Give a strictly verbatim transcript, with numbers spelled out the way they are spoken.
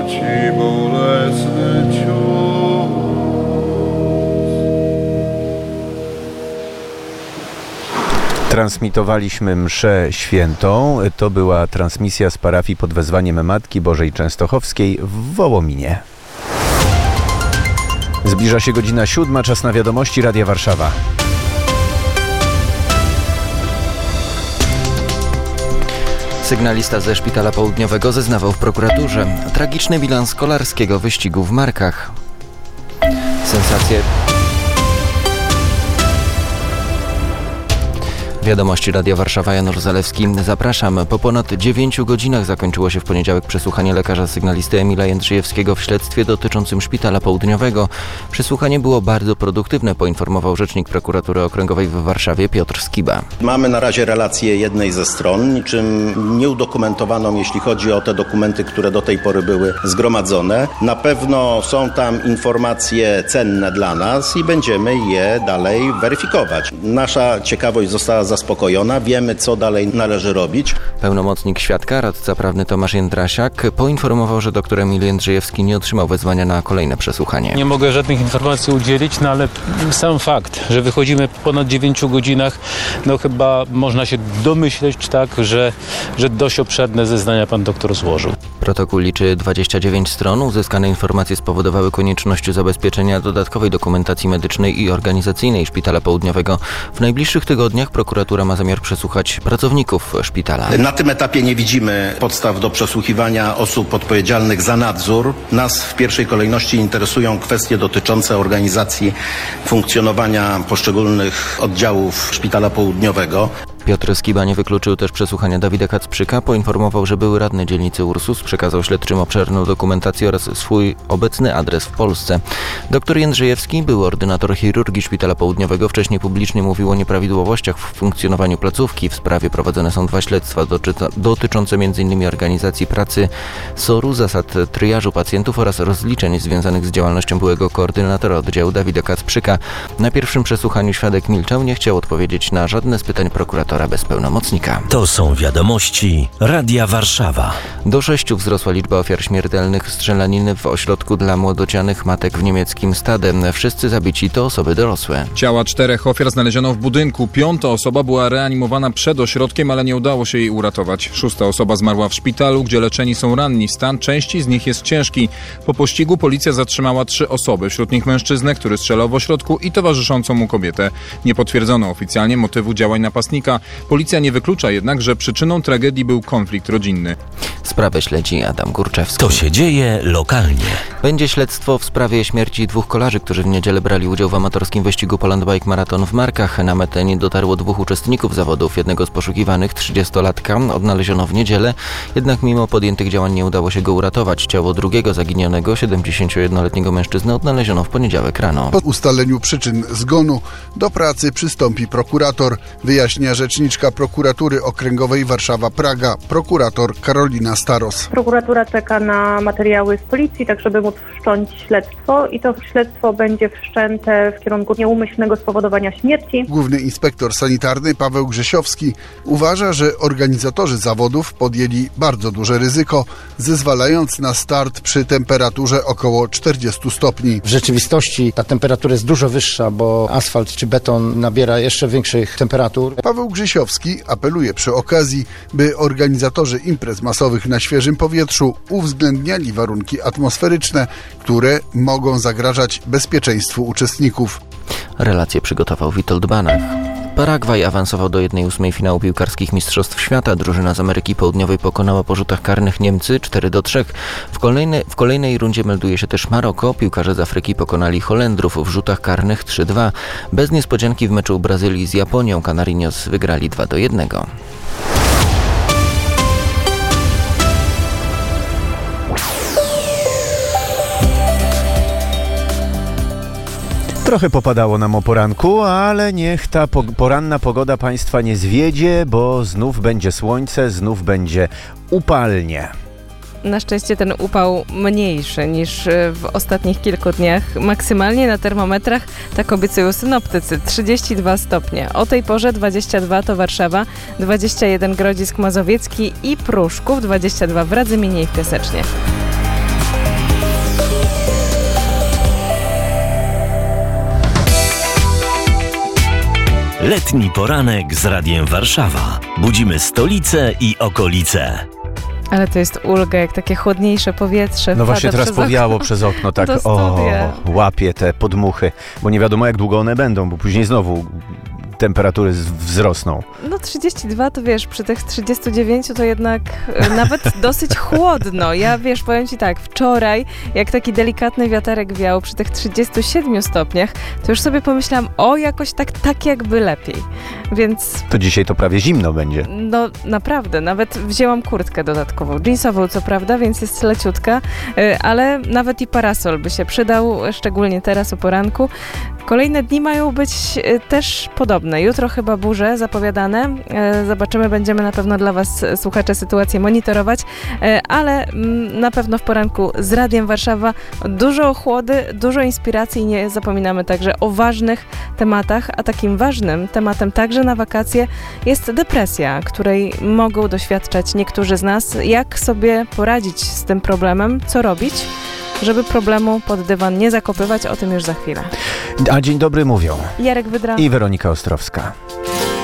Ci bolesny cios. Transmitowaliśmy mszę świętą. To była transmisja z parafii pod wezwaniem Matki Bożej Częstochowskiej w Wołominie. Zbliża się godzina siódma, czas na wiadomości Radia Warszawa. Sygnalista ze Szpitala Południowego zeznawał w prokuraturze. Tragiczny bilans kolarskiego wyścigu w Markach. Sensacje. Wiadomości Radia Warszawa, Janusz Zalewski. Zapraszam. Po ponad dziewięciu godzinach zakończyło się w poniedziałek przesłuchanie lekarza sygnalisty Emila Jędrzejewskiego w śledztwie dotyczącym Szpitala Południowego. Przesłuchanie było bardzo produktywne, poinformował rzecznik prokuratury okręgowej w Warszawie Piotr Skiba. Mamy na razie relację jednej ze stron, niczym nieudokumentowaną, jeśli chodzi o te dokumenty, które do tej pory były zgromadzone. Na pewno są tam informacje cenne dla nas i będziemy je dalej weryfikować. Nasza ciekawość została zaspokojona, wiemy, co dalej należy robić. Pełnomocnik świadka, radca prawny Tomasz Jędrasiak poinformował, że doktor Emil Jędrzejewski nie otrzymał wezwania na kolejne przesłuchanie. Nie mogę żadnych informacji udzielić, no ale sam fakt, że wychodzimy po ponad dziewięciu godzinach, no chyba można się domyśleć, tak, że, że dość obszerne zeznania pan doktor złożył. Protokół liczy dwadzieścia dziewięć stron. Uzyskane informacje spowodowały konieczność zabezpieczenia dodatkowej dokumentacji medycznej i organizacyjnej Szpitala Południowego. W najbliższych tygodniach prokuratura ma zamiar przesłuchać pracowników szpitala. Na tym etapie nie widzimy podstaw do przesłuchiwania osób odpowiedzialnych za nadzór. Nas w pierwszej kolejności interesują kwestie dotyczące organizacji funkcjonowania poszczególnych oddziałów Szpitala Południowego. Piotr Skiba nie wykluczył też przesłuchania Dawida Kacprzyka. Poinformował, że były radny dzielnicy Ursus przekazał śledczym obszerną dokumentację oraz swój obecny adres w Polsce. Doktor Jędrzejewski, były ordynator chirurgii Szpitala Południowego, wcześniej publicznie mówił o nieprawidłowościach w funkcjonowaniu placówki. W sprawie prowadzone są dwa śledztwa dotyczące między innymi organizacji pracy S O R-u, zasad triażu pacjentów oraz rozliczeń związanych z działalnością byłego koordynatora oddziału Dawida Kacprzyka. Na pierwszym przesłuchaniu świadek milczał, nie chciał odpowiedzieć na żadne z pytań prokuratora bez pełnomocnika. To są wiadomości Radia Warszawa. Do sześciu wzrosła liczba ofiar śmiertelnych strzelaniny w ośrodku dla młodocianych matek w niemieckim Stade. Wszyscy zabici to osoby dorosłe. Ciała czterech ofiar znaleziono w budynku. Piąta osoba była reanimowana przed ośrodkiem, ale nie udało się jej uratować. Szósta osoba zmarła w szpitalu, gdzie leczeni są ranni. Stan części z nich jest ciężki. Po pościgu policja zatrzymała trzy osoby, wśród nich mężczyznę, który strzelał w ośrodku, i towarzyszącą mu kobietę. Nie potwierdzono oficjalnie motywu działań napastnika. Policja nie wyklucza jednak, że przyczyną tragedii był konflikt rodzinny. Sprawę śledzi Adam Górczewski. To się dzieje lokalnie. Będzie śledztwo w sprawie śmierci dwóch kolarzy, którzy w niedzielę brali udział w amatorskim wyścigu Poland Bike Marathon w Markach. Na metę nie dotarło dwóch uczestników zawodów. Jednego z poszukiwanych, trzydziestolatka, odnaleziono w niedzielę, jednak mimo podjętych działań nie udało się go uratować. Ciało drugiego zaginionego, siedemdziesięciojednoletniego mężczyzny, odnaleziono w poniedziałek rano. Po ustaleniu przyczyn zgonu do pracy przystąpi prokurator, wyjaśnia rzeczniczka prokuratury okręgowej Warszawa-Praga, prokurator Karolina Staros. Prokuratura czeka na materiały z policji, tak żeby móc wszcząć śledztwo, i to śledztwo będzie wszczęte w kierunku nieumyślnego spowodowania śmierci. Główny inspektor sanitarny Paweł Grzesiowski uważa, że organizatorzy zawodów podjęli bardzo duże ryzyko, zezwalając na start przy temperaturze około czterdziestu stopni. W rzeczywistości ta temperatura jest dużo wyższa, bo asfalt czy beton nabiera jeszcze większych temperatur. Paweł Grzesiowski apeluje przy okazji, by organizatorzy imprez masowych na świeżym powietrzu uwzględniali warunki atmosferyczne, które mogą zagrażać bezpieczeństwu uczestników. Relację przygotował Witold Banach. Paragwaj awansował do jednej ósmej finału piłkarskich Mistrzostw Świata. Drużyna z Ameryki Południowej pokonała po rzutach karnych Niemcy cztery do trzech. W, kolejne, w kolejnej rundzie melduje się też Maroko. Piłkarze z Afryki pokonali Holendrów w rzutach karnych trzy dwa. Bez niespodzianki w meczu Brazylii z Japonią Canarinos wygrali dwa do jednego. Trochę popadało nam o poranku, ale niech ta po- poranna pogoda Państwa nie zwiedzie, bo znów będzie słońce, znów będzie upalnie. Na szczęście ten upał mniejszy niż w ostatnich kilku dniach. Maksymalnie na termometrach, tak obiecują synoptycy, trzydzieści dwa stopnie. O tej porze dwadzieścia dwa to Warszawa, dwadzieścia jeden Grodzisk Mazowiecki i Pruszków, dwadzieścia dwa w Radzyminie i w Piasecznie. Letni poranek z Radiem Warszawa. Budzimy stolicę i okolice. Ale to jest ulga, jak takie chłodniejsze powietrze. No właśnie teraz powiało okno. przez okno, tak Do o, studia. łapie te podmuchy, bo nie wiadomo jak długo one będą, bo później znowu temperatury z- wzrosną. No trzydzieści dwa to wiesz, przy tych trzydziestu dziewięciu to jednak e, nawet dosyć chłodno. Ja wiesz, powiem ci tak, wczoraj jak taki delikatny wiaterek wiał przy tych trzydziestu siedmiu stopniach, to już sobie pomyślałam, o jakoś tak, tak jakby lepiej. Więc To dzisiaj to prawie zimno będzie. no naprawdę, nawet wzięłam kurtkę dodatkową, jeansową co prawda, więc jest leciutka, y, ale nawet i parasol by się przydał, szczególnie teraz o poranku. Kolejne dni mają być y, też podobne. Jutro chyba burze zapowiadane. Y, Zobaczymy, będziemy na pewno dla Was, y, słuchacze, sytuację monitorować, y, ale mm, na pewno w poranku z Radiem Warszawa dużo ochłody, dużo inspiracji i nie zapominamy także o ważnych tematach, a takim ważnym tematem także na wakacje jest depresja, której mogą doświadczać niektórzy z nas. Jak sobie poradzić z tym problemem? Co robić, żeby problemu pod dywan nie zakopywać? O tym już za chwilę. A dzień dobry mówią Jarek Wydra i Weronika Ostrowska.